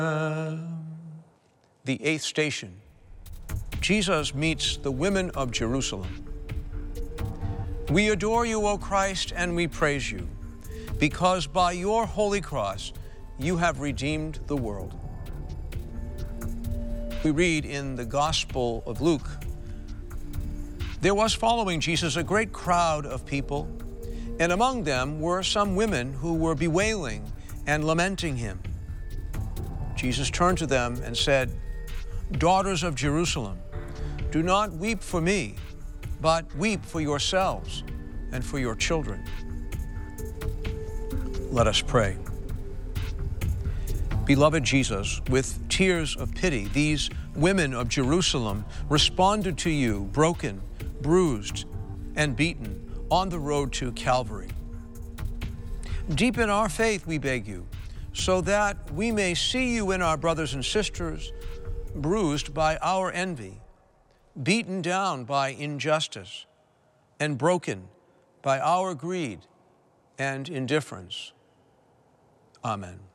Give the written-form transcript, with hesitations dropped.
The eighth station, Jesus meets the women of Jerusalem. We adore you, O Christ, and we praise you, because by your holy cross you have redeemed the world. We read in the Gospel of Luke, there was following Jesus a great crowd of people, and among them were some women who were bewailing and lamenting him. Jesus turned to them and said, "Daughters of Jerusalem, do not weep for me, but weep for yourselves and for your children." Let us pray. Beloved Jesus, with tears of pity, these women of Jerusalem responded to you, broken, bruised, and beaten on the road to Calvary. Deepen our faith, we beg you, so that we may see you in our brothers and sisters, bruised by our envy, beaten down by injustice, and broken by our greed and indifference. Amen.